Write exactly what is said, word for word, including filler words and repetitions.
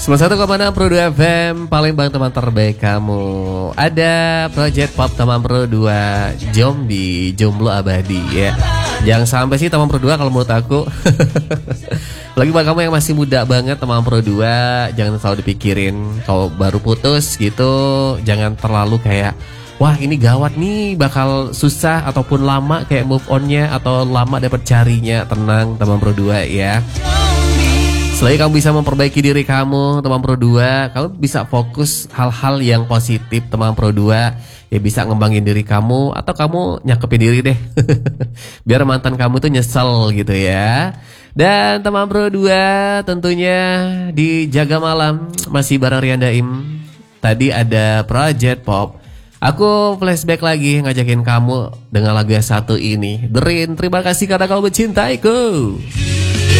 sembilan puluh satu koma enam Pro dua F M, Palembang teman terbaik kamu. Ada Project Pop teman Pro dua, Zombie, Jomblo Abadi ya. Jangan sampai sih teman Pro dua kalau menurut aku. Lagi buat kamu yang masih muda banget teman Pro dua, jangan selalu dipikirin kalau baru putus gitu, jangan terlalu kayak wah ini gawat nih, bakal susah ataupun lama kayak move onnya atau lama dapat carinya. Tenang teman Pro dua ya. Selagi kamu bisa memperbaiki diri kamu teman Pro dua, kamu bisa fokus hal-hal yang positif teman Pro dua. Ya bisa ngembangin diri kamu atau kamu nyakepin diri deh. Biar mantan kamu tuh nyesel gitu ya. Dan teman Pro dua tentunya di Jaga Malam masih bareng Rian Daim. Tadi ada Project Pop. Aku flashback lagi ngajakin kamu dengan lagu yang satu ini. Derin, terima kasih karena kau mencintaiku.